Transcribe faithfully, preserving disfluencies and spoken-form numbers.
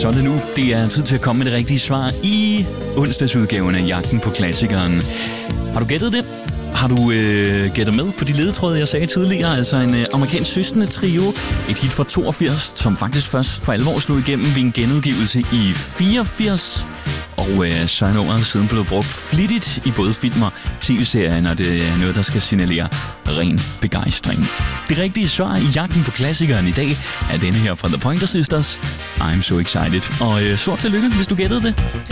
så er det nu. Det er tid til at komme med det rigtige svar i onsdagsudgaven af Jagten på Klassikeren. Har du gættet det? Har du øh, gættet med på de ledetråde, jeg sagde tidligere? Altså en øh, amerikansk søskende trio. Et hit fra toogfirs, som faktisk først for alvor slog igennem ved en genudgivelse i fireogfirs. Og øh, så er nummeret siden blevet brugt flittigt i både filmer, tv-serier, når det er noget, der skal signalere ren begejstring. Det rigtige svar i Jagten på Klassikeren i dag er denne her fra The Pointer Sisters, I'm So Excited. Og øh, stort tillykke, hvis du gættede det.